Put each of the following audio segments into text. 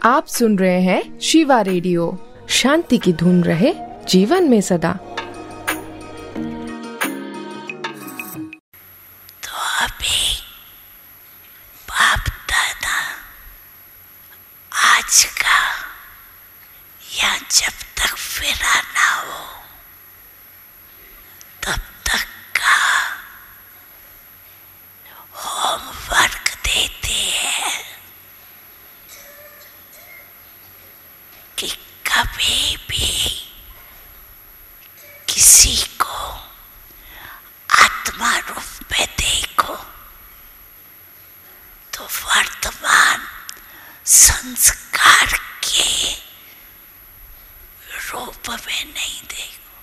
आप सुन रहे हैं शिवा रेडियो। शांति की धुन रहे जीवन में सदा। तो अभी बाप दादा आज का या जब तक फिरा ना हो तब तक का होमवर्क देते हैं कि कभी भी किसी को आत्मा रूप में देखो तो वर्तमान संस्कार के रूप में नहीं देखो।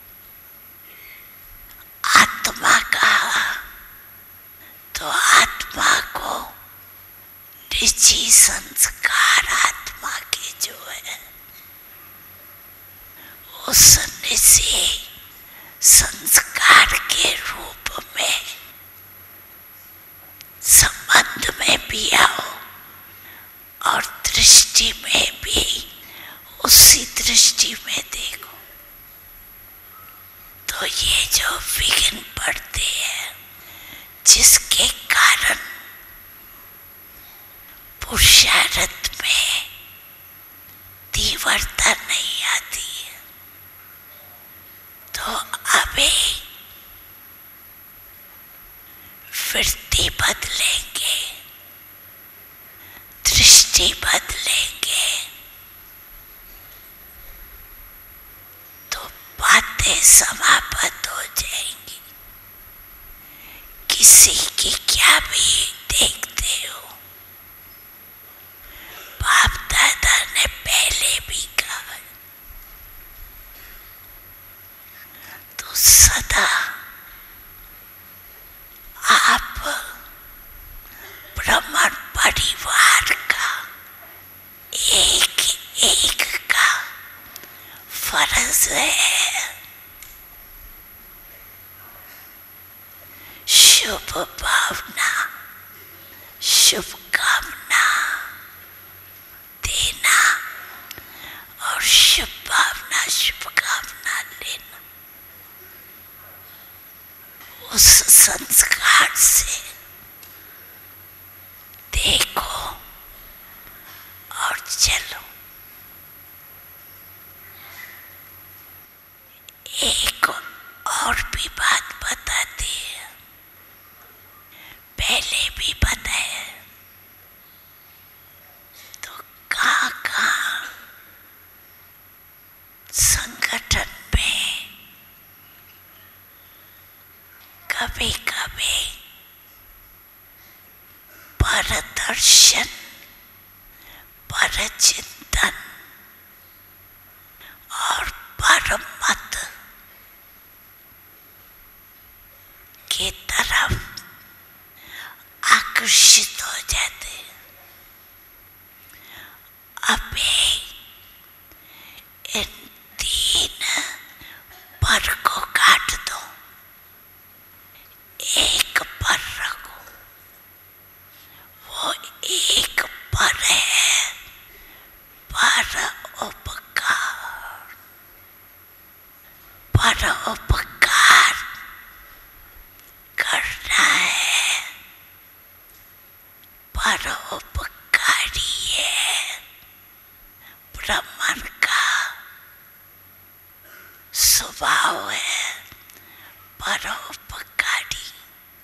आत्मा का तो आत्मा को निजी संस्कार आत्मा के जो है उस निजी संस्कार के रूप में संबंध में भी आओ और दृष्टि में भी उसी दृष्टि में देखो। तो ये जो विघ्न पड़ते हैं जिसके कारण पुरुषार्थ में तीव्रता नहीं आती है, तो अभी वृत्ति बदलेंगे, दृष्टि बदलेंगे तो बातें समाप्त हो जाएंगी। किसी की क्या भी देखते हो, बाप दादा ने पहले भी कहा तो सदा आप ब्राह्मण परिवार का एक एक का फर्ज है शुभ भावना शुभकामना देना और शुभ भावना शुभकामना लेना। उस संस्कार से देखो और चलो। एक और भी बात बताती है, पहले भी बताया तो कहाँ संगठन में कभी कभी परदर्शन परचिंतन और परमत की तरफ आकर्षित हो जाते हैं। अभी इन तीन पर को काट दो, एक पर रखो। वो एक पर है पर उपकार। पर उपकार करना है, पर उपकारी है ब्राह्मण का स्वभाव